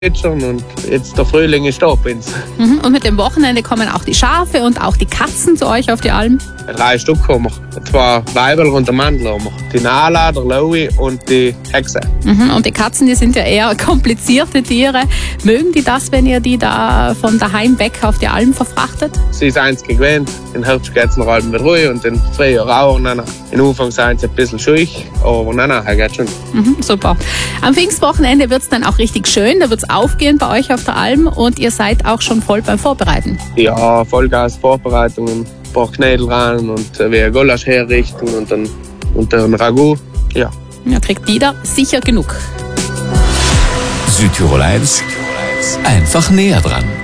zwitschern und jetzt der Frühling ist da bei uns. Und mit dem Wochenende kommen auch die Schafe und auch die Katzen zu euch auf die Alm? 3 Stück haben wir. 2 Weibel und der Mandel haben wir. Die Nala, der Louie und die Hexe. Und die Katzen, die sind ja eher komplizierte Tiere. Mögen die das, wenn ihr die da von daheim weg auf die Alm verfrachtet? Sie ist eins gewöhnt. Im Herbst geht es noch halb mit ruhig und im Frühjahr auch. Im Anfang sind sie ein bisschen scheuch, aber nachher geht schon. Super. Am Pfingstwochenende wird es dann auch richtig schön. Da wird es aufgehen bei euch auf der Alm und ihr seid auch schon voll beim Vorbereiten. Ja, Vollgas Vorbereitungen. Ein paar Knädel ran und wie ein Gulasch herrichten und dann Ragout. Ja. Ja, kriegt jeder sicher genug. Südtirol 1, einfach näher dran.